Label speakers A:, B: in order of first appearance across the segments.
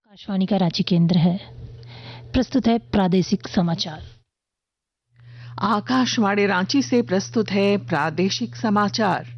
A: आकाशवाणी का रांची केंद्र है। प्रस्तुत है प्रादेशिक समाचार।
B: आकाशवाणी रांची से प्रस्तुत है प्रादेशिक समाचार।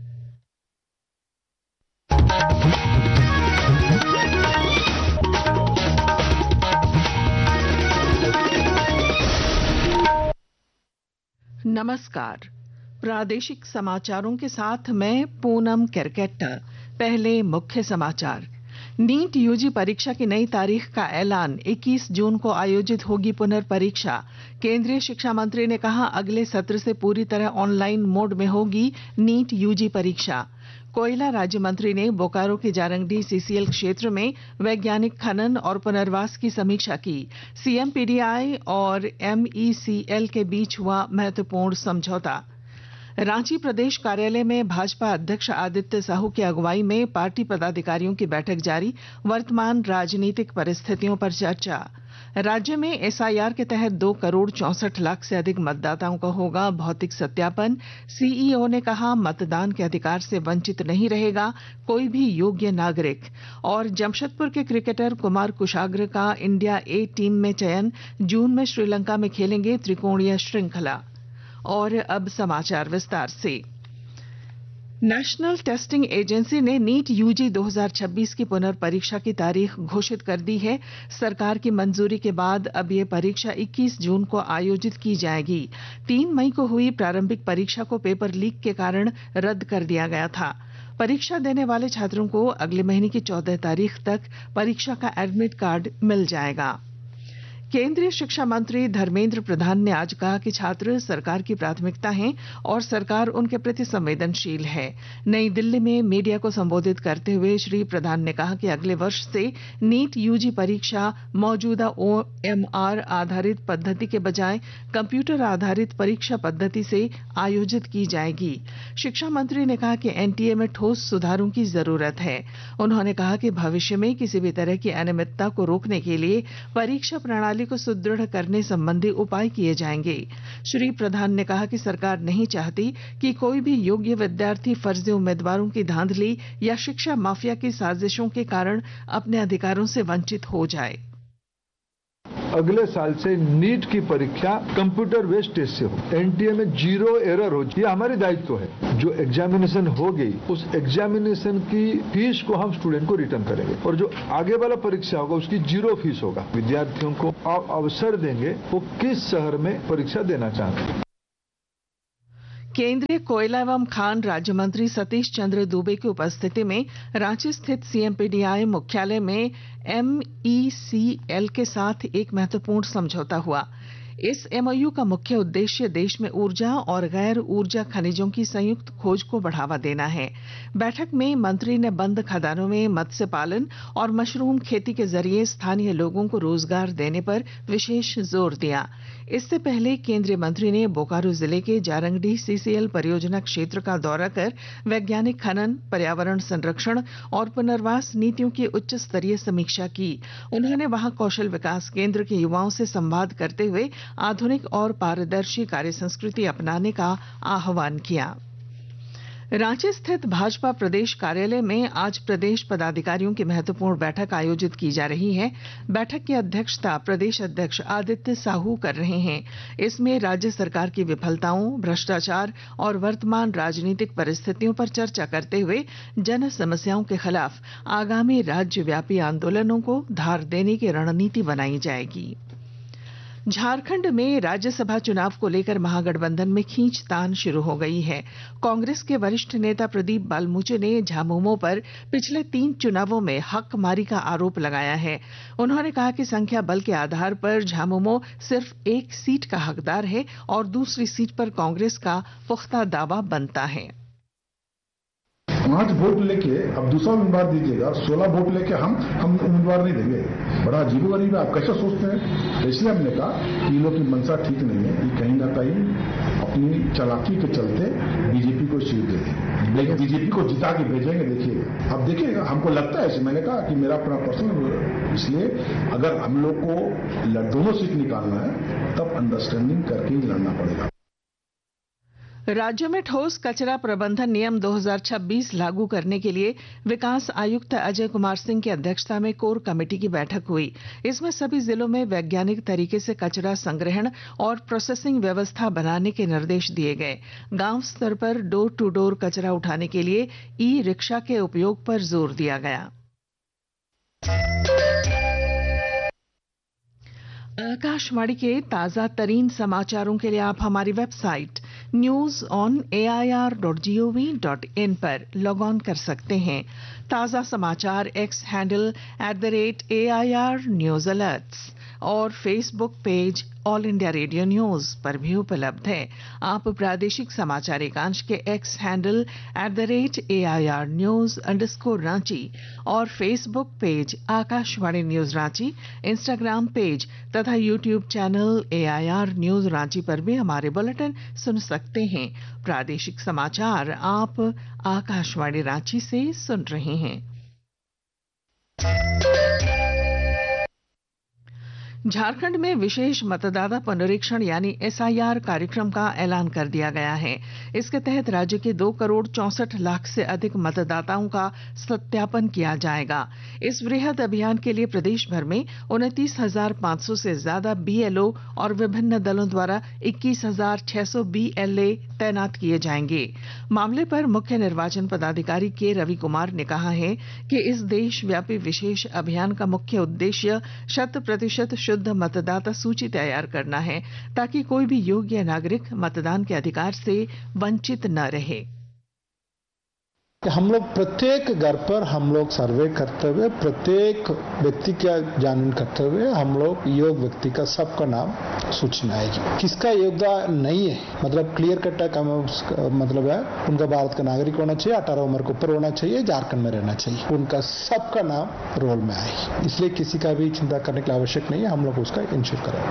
B: नमस्कार, प्रादेशिक समाचारों के साथ मैं पूनम केरकेट्टा। पहले मुख्य समाचार। नीट यूजी परीक्षा की नई तारीख का ऐलान। 21 जून को आयोजित होगी पुनर्परीक्षा। केंद्रीय शिक्षा मंत्री ने कहा, अगले सत्र से पूरी तरह ऑनलाइन मोड में होगी नीट यूजी परीक्षा। कोयला राज्य मंत्री ने बोकारो के जारंगडीह सीसीएल क्षेत्र में वैज्ञानिक खनन और पुनर्वास की समीक्षा की। सीएम पीडीआई और एमईसीएल के बीच हुआ महत्वपूर्ण समझौता। रांची प्रदेश कार्यालय में भाजपा अध्यक्ष आदित्य साहू की अगुवाई में पार्टी पदाधिकारियों की बैठक जारी। वर्तमान राजनीतिक परिस्थितियों पर चर्चा। राज्य में एसआईआर के तहत 2 करोड़ 64 लाख से अधिक मतदाताओं का होगा भौतिक सत्यापन। सीईओ ने कहा, मतदान के अधिकार से वंचित नहीं रहेगा कोई भी योग्य नागरिक। और जमशेदपुर के क्रिकेटर कुमार कुशाग्र का इंडिया ए टीम में चयन। जून में श्रीलंका में खेलेंगे त्रिकोणीय श्रृंखला। और अब समाचार विस्तार से। नेशनल टेस्टिंग एजेंसी ने नीट यूजी 2026 की पुनर्परीक्षा की तारीख घोषित कर दी है। सरकार की मंजूरी के बाद अब यह परीक्षा 21 जून को आयोजित की जाएगी। 3 मई को हुई प्रारंभिक परीक्षा को पेपर लीक के कारण रद्द कर दिया गया था। परीक्षा देने वाले छात्रों को अगले महीने की 14 तारीख तक परीक्षा का एडमिट कार्ड मिल जाएगा। केंद्रीय शिक्षा मंत्री धर्मेंद्र प्रधान ने आज कहा कि छात्र सरकार की प्राथमिकता हैं और सरकार उनके प्रति संवेदनशील है। नई दिल्ली में मीडिया को संबोधित करते हुए श्री प्रधान ने कहा कि अगले वर्ष से नीट यूजी परीक्षा मौजूदा ओएमआर आधारित पद्धति के बजाय कंप्यूटर आधारित परीक्षा पद्धति से आयोजित की जाएगी। शिक्षा मंत्री ने कहा कि एनटीए में ठोस सुधारों की जरूरत है। उन्होंने कहा कि भविष्य में किसी भी तरह की अनियमितता को रोकने के लिए परीक्षा प्रणाली को सुदृढ़ करने संबंधी उपाय किए जाएंगे। श्री प्रधान ने कहा कि सरकार नहीं चाहती कि कोई भी योग्य विद्यार्थी फर्जी उम्मीदवारों की धांधली या शिक्षा माफिया की साजिशों के कारण अपने अधिकारों से वंचित हो जाए।
C: अगले साल से नीट की परीक्षा कंप्यूटर बेस्ड टेस्ट से हो, एनटीए में 0 एरर हो, ये हमारी दायित्व है। जो एग्जामिनेशन हो गई उस एग्जामिनेशन की फीस को हम स्टूडेंट को रिटर्न करेंगे और जो आगे वाला परीक्षा होगा उसकी 0 फीस होगा। विद्यार्थियों को अवसर देंगे वो किस शहर में परीक्षा देना चाहते हैं।
B: केंद्रीय कोयला एवं खान राज्य मंत्री सतीश चंद्र दुबे की उपस्थिति में रांची स्थित सीएमपीडीआई मुख्यालय में एमईसीएल के साथ एक महत्वपूर्ण समझौता हुआ। इस एमओयू का मुख्य उद्देश्य देश में ऊर्जा और गैर ऊर्जा खनिजों की संयुक्त खोज को बढ़ावा देना है। बैठक में मंत्री ने बंद खदानों में मत्स्य पालन और मशरूम खेती के जरिए स्थानीय लोगों को रोजगार देने पर विशेष जोर दिया। इससे पहले केंद्रीय मंत्री ने बोकारो जिले के जारंगडीह सीसीएल परियोजना क्षेत्र का दौरा कर वैज्ञानिक खनन, पर्यावरण संरक्षण और पुनर्वास नीतियों की उच्च स्तरीय समीक्षा की। उन्होंने वहां कौशल विकास केंद्र के युवाओं से संवाद करते हुए आधुनिक और पारदर्शी कार्य संस्कृति अपनाने का आह्वान किया। रांची स्थित भाजपा प्रदेश कार्यालय में आज प्रदेश पदाधिकारियों की महत्वपूर्ण बैठक आयोजित की जा रही है। बैठक की अध्यक्षता प्रदेश अध्यक्ष आदित्य साहू कर रहे हैं। इसमें राज्य सरकार की विफलताओं, भ्रष्टाचार और वर्तमान राजनीतिक परिस्थितियों पर चर्चा करते हुए जन समस्याओं के खिलाफ आगामी राज्यव्यापी आंदोलनों को धार देने की रणनीति बनाई जाएगी। झारखंड में राज्यसभा चुनाव को लेकर महागठबंधन में खींचतान शुरू हो गई है। कांग्रेस के वरिष्ठ नेता प्रदीप बालमुचे ने झामुमो पर पिछले 3 चुनावों में हकमारी का आरोप लगाया है। उन्होंने कहा कि संख्या बल के आधार पर झामुमो सिर्फ 1 सीट का हकदार है और दूसरी सीट पर कांग्रेस का पुख्ता दावा बनता है।
D: 5 वोट लेके अब दूसरा उम्मीदवार दीजिएगा, 16 वोट लेके हम उम्मीदवार नहीं देंगे। बड़ा अजीबोगरीब है, आप कैसे सोचते हैं? तो इसलिए हमने कहा कि इन लोग की मंशा ठीक नहीं है, ये कहीं ना कहीं अपनी चालाकी के चलते बीजेपी को सीट दे दें, बीजेपी को जिता के भेजेंगे। देखिएगा, अब देखिएगा, हमको लगता है, मैंने कहा कि मेरा अपना पर्सनल, इसलिए अगर हम लोग को दोनों सीट निकालना है तब अंडरस्टैंडिंग करके ही लड़ना पड़ेगा।
B: राज्य में ठोस कचरा प्रबंधन नियम 2026 लागू करने के लिए विकास आयुक्त अजय कुमार सिंह की अध्यक्षता में कोर कमेटी की बैठक हुई। इसमें सभी जिलों में वैज्ञानिक तरीके से कचरा संग्रहण और प्रोसेसिंग व्यवस्था बनाने के निर्देश दिए गए। गांव स्तर पर डोर टू डोर कचरा उठाने के लिए ई रिक्शा के उपयोग पर जोर दिया गया। आकाशवाणी के ताजा तरीन समाचारों के लिए आप हमारी वेबसाइट news.on.air.gov.in पर लॉग ऑन कर सकते हैं। ताजा समाचार x handle @AIR news alerts और Facebook page all India radio news पर भी उपलब्ध है। आप प्रादेशिक समाचार एकांश के एक्स हैंडल @AIR न्यूज_रांची और Facebook page Akashvani news Ranchi, Instagram page तथा YouTube channel AIR news Ranchi पर भी हमारे बुलेटिन सुन सकते हैं। प्रादेशिक समाचार आप आकाशवाणी रांची से सुन रहे हैं। झारखंड में विशेष मतदाता पुनरीक्षण यानी SIR कार्यक्रम का ऐलान कर दिया गया है। इसके तहत राज्य के 2,64,00,000 से अधिक मतदाताओं का सत्यापन किया जाएगा। इस वृहद अभियान के लिए प्रदेश भर में 29,500 से ज्यादा BLO और विभिन्न दलों द्वारा 21,600 BLA तैनात किए जाएंगे। मामले पर मुख्य निर्वाचन पदाधिकारी के रवि कुमार ने कहा है कि इस देशव्यापी विशेष अभियान का मुख्य उद्देश्य 100% शुद्ध मतदाता सूची तैयार करना है, ताकि कोई भी योग्य नागरिक मतदान के अधिकार से वंचित न रहे।
E: हम लोग प्रत्येक घर पर हम लोग सर्वे करते हुए, प्रत्येक व्यक्ति का जानन करते हुए हम लोग योग्य व्यक्ति का सबका नाम सूची में आएगी। किसका योगदान नहीं है, मतलब क्लियर कट है, मतलब है उनका भारत का नागरिक होना चाहिए, 18 उम्र के ऊपर होना चाहिए, झारखंड में रहना चाहिए, उनका सबका नाम रोल में आएगी। इसलिए किसी का भी चिंता करने की आवश्यक नहीं है, हम लोग उसका इंश्योर करेंगे।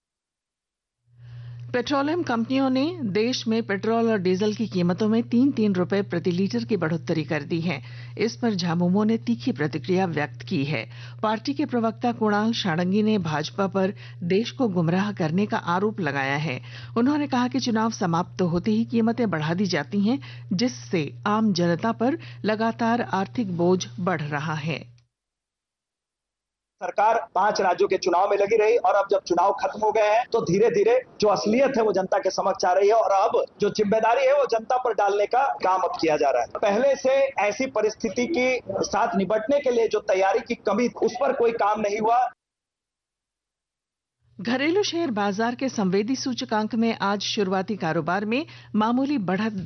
B: पेट्रोलियम कंपनियों ने देश में पेट्रोल और डीजल की कीमतों में 3-3 रुपए प्रति लीटर की बढ़ोतरी कर दी है। इस पर झामुमो ने तीखी प्रतिक्रिया व्यक्त की है। पार्टी के प्रवक्ता कुणाल शांडगी ने भाजपा पर देश को गुमराह करने का आरोप लगाया है। उन्होंने कहा कि चुनाव समाप्त होते ही कीमतें बढ़ा दी जाती हैं, जिससे आम जनता पर लगातार आर्थिक बोझ बढ़ रहा है।
F: सरकार 5 राज्यों के चुनाव में लगी रही और अब जब चुनाव खत्म हो गए हैं तो धीरे धीरे जो असलियत है वो जनता के समक्ष आ रही है और अब जो जिम्मेदारी है वो जनता पर डालने का काम अब किया जा रहा है। पहले से ऐसी परिस्थिति के साथ निपटने के लिए जो तैयारी की कमी, उस पर कोई काम नहीं हुआ।
B: घरेलू शेयर बाजार के संवेदी सूचकांक में आज शुरुआती कारोबार में मामूली बढ़त